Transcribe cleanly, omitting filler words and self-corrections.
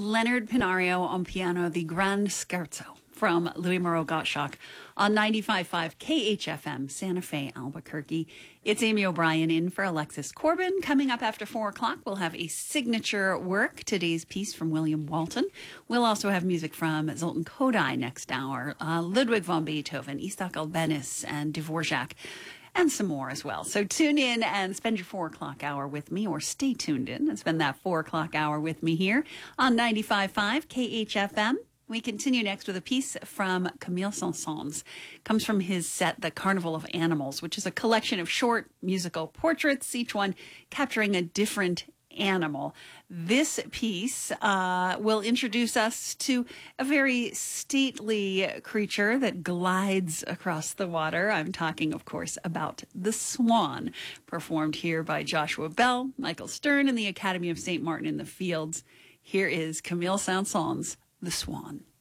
Leonard Pinario on piano, the Grand Scherzo from Louis Moreau Gottschalk on 95.5 KHFM, Santa Fe, Albuquerque. It's Amy O'Brien in for Alexis Corbin. Coming up after 4 o'clock, we'll have a signature work, today's piece from William Walton. We'll also have music from Zoltan Kodály next hour, Ludwig van Beethoven, Isaac Albéniz, and Dvorak, and some more as well. So tune in and spend your 4 o'clock hour with me, or stay tuned in and spend that 4 o'clock hour with me here on 95.5 KHFM. We continue next with a piece from Camille Saint-Saëns. Comes from his set, The Carnival of Animals, which is a collection of short musical portraits, each one capturing a different animal. This piece will introduce us to a very stately creature that glides across the water. I'm talking, of course, about the swan, performed here by Joshua Bell, Michael Stern, and the Academy of St. Martin in the Fields. Here is Camille Saint-Saëns, The Swan.